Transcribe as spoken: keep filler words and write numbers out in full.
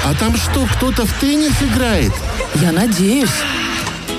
А там что, кто-то в теннис играет? Я надеюсь.